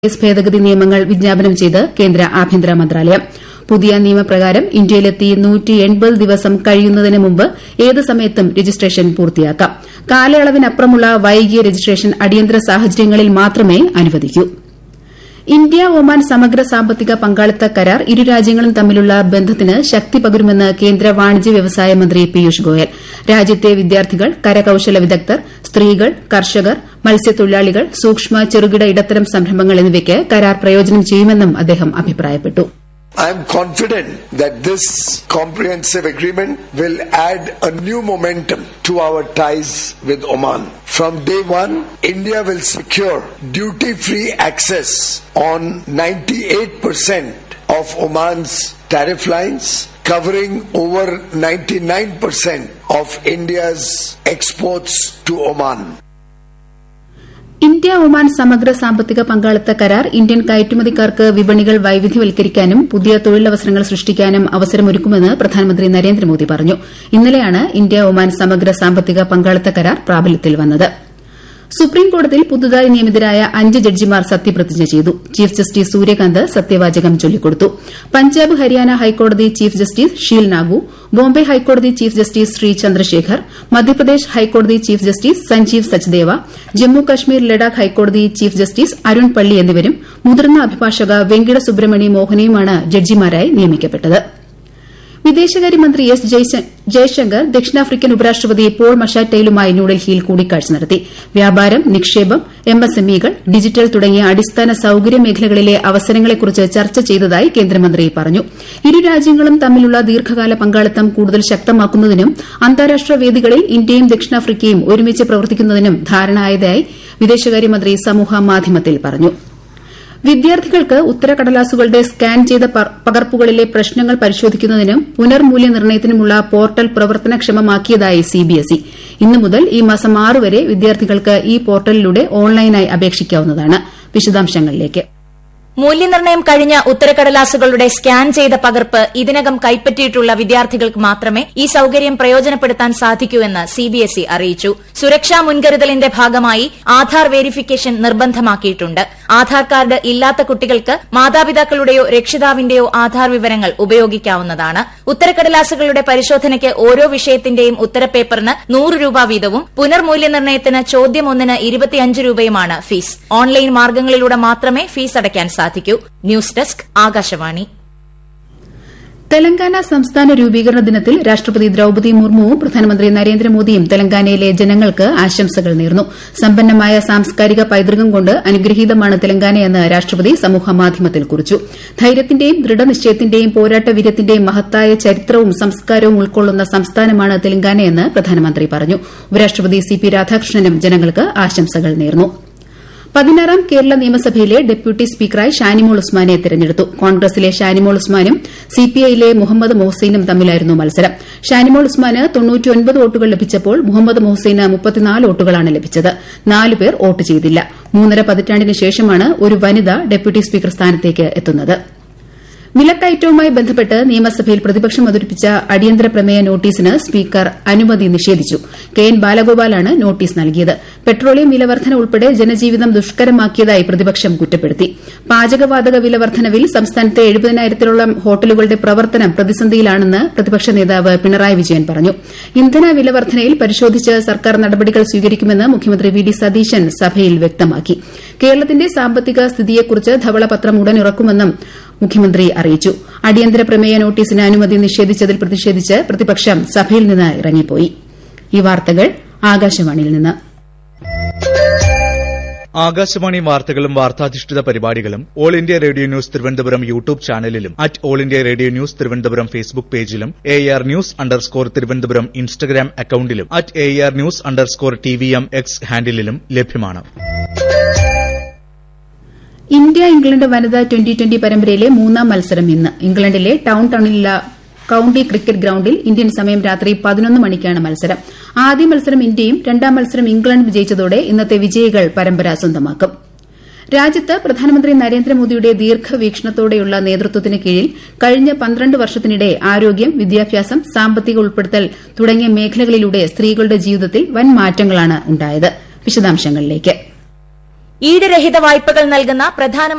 ഭേദഗതി നിയമങ്ങൾ വിജ്ഞാപനം ചെയ്ത് കേന്ദ്ര ആഭ്യന്തര മന്ത്രാലയം. പുതിയ നിയമപ്രകാരം ഇന്ത്യയിലെത്തി 180 ദിവസം കഴിയുന്നതിന് മുമ്പ് ഏത് സമയത്തും രജിസ്ട്രേഷൻ പൂർത്തിയാക്കാം. കാലയളവിനപ്പുറമുള്ള വൈകിയ രജിസ്ട്രേഷൻ അടിയന്തര സാഹചര്യങ്ങളിൽ മാത്രമേ അനുവദിക്കൂ. ഇന്ത്യ ഒമാൻ സമഗ്ര സാമ്പത്തിക പങ്കാളിത്ത കരാർ ഇരു രാജ്യങ്ങളും തമ്മിലുള്ള ബന്ധത്തിന് ശക്തി പകരുമെന്ന് കേന്ദ്ര വാണിജ്യ വ്യവസായ മന്ത്രി പീയൂഷ് ഗോയൽ. രാജ്യത്തെ വിദ്യാർത്ഥികൾ, കരകൌശല വിദഗ്ധർ, സ്ത്രീകൾ, കർഷകർ, മത്സ്യത്തൊഴിലാളികൾ, സൂക്ഷ്മ ചെറുകിട ഇടത്തരം സംരംഭങ്ങൾ എന്നിവയ്ക്ക് കരാർ പ്രയോജനം ചെയ്യുമെന്നും അദ്ദേഹം അഭിപ്രായപ്പെട്ടു. I am confident that this comprehensive agreement will add a new momentum to our ties with Oman. From day one, India will secure duty-free access on 98% of Oman's tariff lines, covering over 99% of India's exports to Oman. India Oman സമഗ്ര സാമ്പത്തിക പങ്കാളിത്ത കരാർ Indian കയറ്റുമതിക്കാർക്ക് വിപണികൾ വൈവിധ്യവൽക്കരിക്കാനും പുതിയ തൊഴിലവസരങ്ങൾ സൃഷ്ടിക്കാനും അവസരമൊരുക്കുമെന്ന് പ്രധാനമന്ത്രി നരേന്ദ്രമോദി പറഞ്ഞു. ഇന്നലെയാണ് ഇന്ത്യ ഒമാൻ സമഗ്ര സാമ്പത്തിക പങ്കാളിത്ത കരാർ പ്രാബല്യത്തിൽ വന്നത്. സുപ്രീംകോടതിയിൽ പുതുതായി നിയമിതരായ 5 ജഡ്ജിമാർ സത്യപ്രതിജ്ഞ ചെയ്തു. ചീഫ് ജസ്റ്റിസ് സൂര്യകാന്ത് സത്യവാചകം ചൊല്ലിക്കൊടുത്തു. പഞ്ചാബ് ഹരിയാന ഹൈക്കോടതി chief justice she'll Nagu, Bombay ഹൈക്കോടതി ചീഫ് ജസ്റ്റിസ് ശ്രീ ചന്ദ്രശേഖർ, മധ്യപ്രദേശ് ഹൈക്കോടതി ചീഫ് ജസ്റ്റിസ് സഞ്ജീവ് സച്ദേവ, ജമ്മു കശ്മീർ ലഡാക്ക് ഹൈക്കോടതി ചീഫ് ജസ്റ്റിസ് അരുൺ പള്ളി എന്നിവരും മുതിർന്ന അഭിഭാഷക വെങ്കിട സുബ്രഹ്മണി മോഹനയുമാണ് ജഡ്ജിമാരായി നിയമിക്കപ്പെട്ടത്. വിദേശകാര്യമന്ത്രി എസ് ജയശങ്കർ ദക്ഷിണാഫ്രിക്കൻ ഉപരാഷ്ട്രപതി പോൾ മഷാറ്റയിലുമായി ന്യൂഡൽഹിയിൽ കൂടിക്കാഴ്ച നടത്തി. വ്യാപാരം, നിക്ഷേപം, എംഎസ്എംഇകൾ, ഡിജിറ്റൽ തുടങ്ങിയ അടിസ്ഥാന സൌകര്യ മേഖലകളിലെ അവസരങ്ങളെക്കുറിച്ച് ചർച്ച ചെയ്തതായി കേന്ദ്രമന്ത്രി പറഞ്ഞു. ഇരു രാജ്യങ്ങളും തമ്മിലുള്ള ദീർഘകാല പങ്കാളിത്തം കൂടുതൽ ശക്തമാക്കുന്നതിനും അന്താരാഷ്ട്ര വേദികളിൽ ഇന്ത്യയും ദക്ഷിണാഫ്രിക്കയും ഒരുമിച്ച് പ്രവർത്തിക്കുന്നതിനും ധാരണയായതായി വിദേശകാര്യമന്ത്രി സമൂഹമാധ്യമത്തിൽ പറഞ്ഞു. വിദ്യാർത്ഥികൾക്ക് ഉത്തരക്കടലാസുകളുടെ സ്കാൻ ചെയ്ത പകർപ്പുകളിലെ പ്രശ്നങ്ങൾ പരിശോധിക്കുന്നതിനും പുനർമൂല്യനിർണ്ണയത്തിനുമുള്ള പോർട്ടൽ പ്രവർത്തനക്ഷമമാക്കിയതായി സിബിഎസ്ഇ. ഇന്നു മുതൽ ഈ മാസം 6 വരെ വിദ്യാർത്ഥികൾക്ക് ഈ പോർട്ടലിലൂടെ ഓൺലൈനായി അപേക്ഷിക്കാവുന്നതാണ്. വിശദാംശങ്ങളിലേക്ക്. മൂല്യനിർണ്ണയം കഴിഞ്ഞ ഉത്തരക്കടലാസുകളുടെ സ്കാൻ ചെയ്ത പകർപ്പ് ഇതിനകം കൈപ്പറ്റിയിട്ടുള്ള വിദ്യാർത്ഥികൾക്ക് മാത്രമേ ഈ സൌകര്യം പ്രയോജനപ്പെടുത്താൻ സാധിക്കൂ എന്ന് സിബിഎസ്ഇ അറിയിച്ചു. സുരക്ഷാ മുൻകരുതലിന്റെ ഭാഗമായി ആധാർ വെരിഫിക്കേഷൻ നിർബന്ധമാക്കിയിട്ടുണ്ട്. ആധാർ കാർഡ് ഇല്ലാത്ത കുട്ടികൾക്ക് മാതാപിതാക്കളുടെയോ രക്ഷിതാവിന്റെയോ ആധാർ വിവരങ്ങൾ ഉപയോഗിക്കാവുന്നതാണ്. ഉത്തരക്കടലാസുകളുടെ പരിശോധനയ്ക്ക് ഓരോ വിഷയത്തിന്റെയും ഉത്തരപേപ്പറിന് 100 രൂപ വീതവും പുനർമൂല്യനിർണ്ണയത്തിന് ചോദ്യം 1-ന് 25 രൂപയുമാണ് ഫീസ്. ഓൺലൈൻ മാർഗ്ഗങ്ങളിലൂടെ മാത്രമേ ഫീസ് അടയ്ക്കാൻ സാധിക്കൂ. News desk, Akashvani. തെലങ്കാന സംസ്ഥാന രൂപീകരണ ദിനത്തിൽ രാഷ്ട്രപതി ദ്രൌപദി മുർമുവും പ്രധാനമന്ത്രി നരേന്ദ്രമോദിയും തെലങ്കാനയിലെ ജനങ്ങൾക്ക് ആശംസകൾ നേർന്നു. സമ്പന്നമായ സാംസ്കാരിക പൈതൃകം കൊണ്ട് അനുഗ്രഹീതമാണ് തെലങ്കാനയെന്ന് രാഷ്ട്രപതി സമൂഹമാധ്യമത്തിൽ കുറിച്ചു. ധൈര്യത്തിന്റെയും ദൃഢനിശ്ചയത്തിന്റെയും പോരാട്ടവീര്യത്തിന്റെയും മഹത്തായ ചരിത്രവും സംസ്കാരവും ഉൾക്കൊള്ളുന്ന സംസ്ഥാനമാണ് തെലങ്കാനയെന്ന് പ്രധാനമന്ത്രി പറഞ്ഞു. ഉപരാഷ്ട്രപതി സിപി രാധാകൃഷ്ണനും ജനങ്ങൾക്ക് ആശംസകൾ നേർന്നു. 16ാം കേരള നിയമസഭയിലെ ഡെപ്യൂട്ടി സ്പീക്കറായി ഷാനിമോൾ ഉസ്മാനെ തെരഞ്ഞെടുത്തു. കോൺഗ്രസിലെ ഷാനിമോൾ ഉസ്മാനും സിപിഐയിലെ മുഹമ്മദ് മൊഹ്സീനും തമ്മിലായിരുന്നു മത്സരം. ഷാനിമോൾ ഉസ്മാന് 99 വോട്ടുകൾ ലഭിച്ചപ്പോൾ മുഹമ്മദ് മൊഹ്സീന് 34 വോട്ടുകളാണ് ലഭിച്ചത്. 4 പേർ വോട്ട് ചെയ്തില്ല. 3.5 പതിറ്റാണ്ടിന് ശേഷമാണ് ഒരു വനിത ഡെപ്യൂട്ടി സ്പീക്കർ സ്ഥാനത്തേക്ക് എത്തുന്നത്. വിലക്കയറ്റവുമായി ബന്ധപ്പെട്ട് നിയമസഭയിൽ പ്രതിപക്ഷം അവതരിപ്പിച്ച അടിയന്തര പ്രമേയ നോട്ടീസിന് സ്പീക്കർ അനുമതി നിഷേധിച്ചു. കെ.എൻ. ബാലഗോപാലാണ് നോട്ടീസ് നൽകിയത്. പെട്രോളിയം വിലവർദ്ധന ഉൾപ്പെടെ ജനജീവിതം ദുഷ്കരമാക്കിയതായി പ്രതിപക്ഷം കുറ്റപ്പെടുത്തി. പാചകവാതക വിലവർദ്ധനവിൽ സംസ്ഥാനത്തെ 70,000-ത്തോളം ഹോട്ടലുകളുടെ പ്രവർത്തനം പ്രതിസന്ധിയിലാണെന്ന് പ്രതിപക്ഷ നേതാവ് പിണറായി വിജയൻ പറഞ്ഞു. ഇന്ധന വിലവർദ്ധനയിൽ പരിശോധിച്ച് സർക്കാർ നടപടികൾ സ്വീകരിക്കുമെന്ന് മുഖ്യമന്ത്രി വി ഡി സതീശൻ സഭയിൽ വ്യക്തമാക്കി. കേരളത്തിന്റെ സാമ്പത്തിക സ്ഥിതിയെക്കുറിച്ച് ധവളപത്രം ഉടൻ ഇറക്കുമെന്നും മുഖ്യമന്ത്രി അറിയിച്ചു. അടിയന്തര പ്രമേയ നോട്ടീസിന് അനുമതി നിഷേധിച്ചതിൽ പ്രതിഷേധിച്ച് പ്രതിപക്ഷം സഭയിൽ നിന്ന് ഇറങ്ങിപ്പോയി. ഈ വാർത്തകൾ ആകാശവാണിയിൽ നിന്ന്. ആകാശവാണി വാർത്തകളും വാർത്താധിഷ്ഠിത പരിപാടികളും all India radio news Thiruvananthapuram YouTube ചാനലിലും all India radio news Thiruvananthapuram Facebook പേജിലും AR News_ തിരുവനന്തപുരം ഇൻസ്റ്റഗ്രാം അക്കൌണ്ടിലും AR News_TVM X ഹാൻഡിലും ലഭ്യമാണ്. ഇന്ത്യ ഇംഗ്ലണ്ട് വനിതാ 2020 പരമ്പരയിലെ 3ാം മത്സരം ഇന്ന്. ഇംഗ്ലണ്ടിലെ ടൌണിലുള്ള കൌണ്ടി ക്രിക്കറ്റ് ഗ്രൌണ്ടിൽ ഇന്ത്യൻ സമയം രാത്രി 11 മണിക്കാണ് മത്സരം. ആദ്യ മത്സരം ഇന്ത്യയും 2ാം മത്സരം ഇംഗ്ലണ്ടും വിജയിച്ചതോടെ ഇന്നത്തെ വിജയികൾ പരമ്പര സ്വന്തമാക്കും. രാജ്യത്ത് പ്രധാനമന്ത്രി നരേന്ദ്രമോദിയുടെ ദീർഘവീക്ഷണത്തോടെയുള്ള നേതൃത്വത്തിന് കീഴിൽ കഴിഞ്ഞ 12 വർഷത്തിനിടെ ആരോഗ്യം, വിദ്യാഭ്യാസം, സാമ്പത്തിക ഉൾപ്പെടുത്തൽ തുടങ്ങിയ മേഖലകളിലൂടെ സ്ത്രീകളുടെ ജീവിതത്തിൽ വൻ മാറ്റങ്ങളാണ് ഉണ്ടായത്. വിശദാംശങ്ങളിലേക്ക്. ഈട് രഹിത വായ്പകൾ നൽകുന്ന പ്രധാനമന്ത്രി